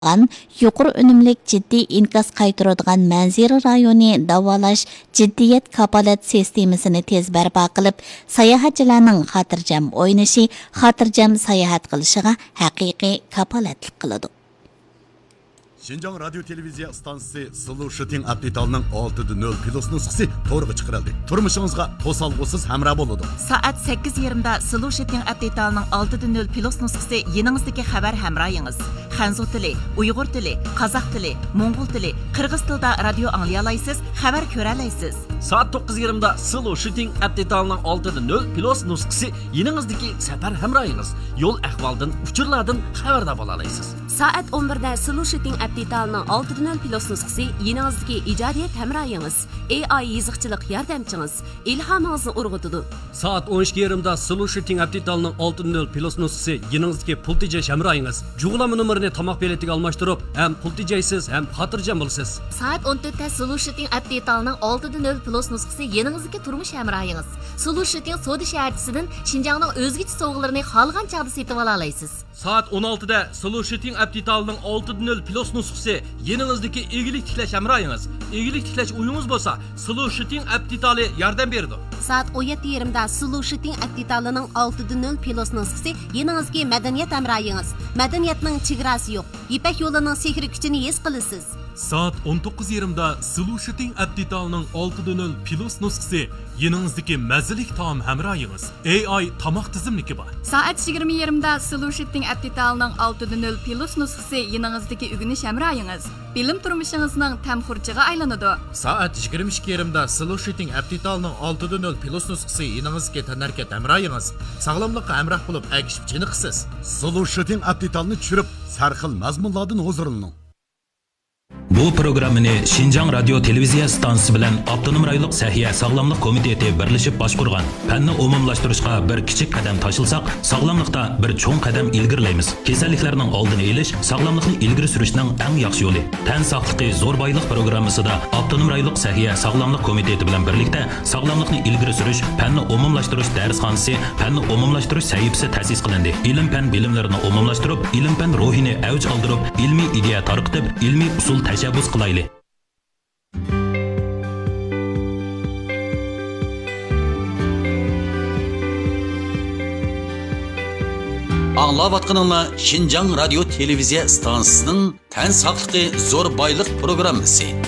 yuqori unumlik ciddi inkas qaytaradigan Manzira rayoni davolash jiddiyat kapolat sistemasini tez barpo qilib, sayohatchilarning xotirjam o'ynashi, xotirjam sayohat qilishiga haqiqiy kapolatlik qiladi. Şinjan Radyo Televiziya Stansiyasi Solution Update'ning 6.0 Plus nusxasi to'g'ri chiqarildi. Turmushingizga to'salg'usiz hamroh bo'ladi. Soat 8:20 da Solution Update'ning 6.0 Plus nusxasi yeningizdagi xabar hamrohingiz. Xanzu tili, Uyg'ur tili, Qozoq tili, Mo'ng'ul tili, Qirg'iz tilida radio anglay olasiz, xabar ko'ra olasiz. Soat 9:20 da Solution Update'ning 6.0 Plus nusxasi yeningizdagi safar hamrohingiz. Yo'l ahvoldan, uchurlardan xabardor bo'la olasiz. Soat 11 da Solution Update'ning 6.0 Plus nusxasi yeningizdagi ijodiyat hamrohingiz, AI yiziqchilik yordamchingiz, ilhomingizni urg'utadi. Soat 12:20 da Solution Update'ning 6.0 Plus nusxasi yeningizdagi pul tejash hamrohingiz. Jug'lama numerini tomoq beletiga almashtirib, ham pul tejaysiz, ham xotirjam bo'lasiz. Soat 14 da Solution Update'ning 6.0 Plus nusxasi yeningizdagi turmush hamrohingiz. Solution Soda shaharchisidan Xinjiangning o'zgacha sovg'alarini xohlagan chaqda setib ola olasiz. Soat 16 da Solution Update'ning 6.0 Plus nusxasi yeningizdagi egilik tiklash hamrohingiz. Egilik tiklash uyingiz bo'lsa, Solution Update'li yordam beradi. Soat 17:20 da Solution Update'ning 6.0 Plus nusxasi yeningizdagi madaniyat hamrohingiz. Madaniyatning chegarasi yo'q. Ipak yo'lining sehri kuchini his qilasiz. Soat 19:20 da Solution Update'ning 6.0 Plus nusxasi yeningizdagi mazalik taom hamrohingiz. AI tomoq tizimligi bor. Soat 20:20 da Solution Update'ning 6.0 Plus nusxasi yeningizdagi o'rganish hamrohingiz. Bilim turmushingizning tamxurchiga aylanadi. Soat 22:20 da Solution Update'ning 6.0 Plus nusxasi yeningizga tanarkat hamrohingiz. Sog'lomlikqa hamroh bo'lib, agishib chiniqsiz. Solution Update'ni tushirib, sarxil mazmunlardan huzurlaning. Bu programmani Xinjiang Radio Televiziya stansiyasi bilan Avtonom rayonlik sahiya sog'lomlik komiteti birlashib boshqargan. Fanni umumlashtirishga bir kichik qadam tashilsak, sog'lomlikda bir cho'ng qadam ilgirlaymiz. Kasalliklarning oldini olish sog'lomlikni ilgari surishning eng yaxshi yo'li. Tan sog'ligi zo'r boylik programmasida Avtonom rayonlik sahiya sog'lomlik komiteti bilan birlikda sog'lomlikni ilgari surish, fanni umumlashtirish darsxonasi, fanni umumlashtirish sahifasi ta'sis qilindi. Ilm-fan bilimlarini umumlashtirib, ilm-fan ruhini avj oldirib, ilmiy ideya tarqitib, ilmiy usul tashabbus qilayli. Anglayotganinglar Xinjiang Radio Televiziya stansiyasining tan sog'ligi zo'r boylik programmasi.